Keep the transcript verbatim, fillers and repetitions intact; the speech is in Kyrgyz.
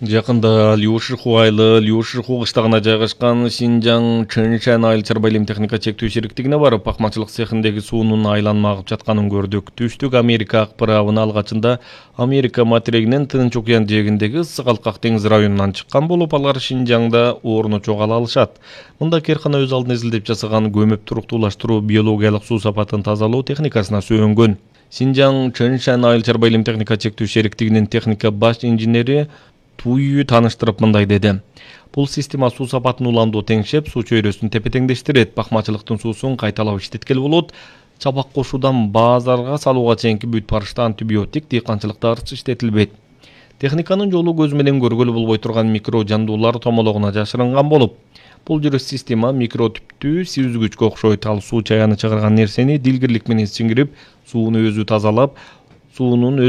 Жакында Люшиху айылы Люшиху кыштагына жайгашкан Шинжаң Чэншэн айыл чарба илим техника чектүү шериктигине барып, акмачылык цехиндеги суунун айланма агып жатканын көрдүк. Түштүк Америка акпарабын алгачында Америка материгинин Тынч океан жээгиндеги ысык алкак деңиз районунан чыккан болуп, алар Шинжаңда орну чогала алышат. Мында Керкана өз алдына изилдеп жасаган көмөп туруктуулаштыруу биологиялык суу сапатын тазалоо техникасына сүйөнгөн. Шинжаң Чэншэн айыл чарба илим техника чектүү шериктигинин техника баш инженери Туйю таныштырып мындай деди. Бул система суу сапатын уландуу теңшеп, суу чөйрөсүн тепе-теңдештирет, бакмачылыктын суусун кайталап иштеткел болот. Чабак кошуудан базарга салууга чейинки бүт барышта антибиотик, дыйканчылыкта арчы иштетилбейт. Техниканын жолу көз менен көргөлү болбой турган микро жандуулар томологуна жашырынган болуп, бул жүрөк система микро түптүү сүзгүчкө окшойт. Ал суу чаяны чыгарган нерсени дилгирлик менен сиңирип, сууну өзү тазалап, суунун